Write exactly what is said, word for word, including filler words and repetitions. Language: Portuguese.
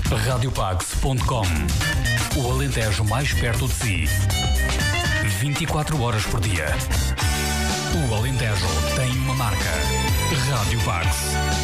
radiopax ponto com. O Alentejo mais perto de si. vinte e quatro horas por dia. O Alentejo tem uma marca. Rádio Pax.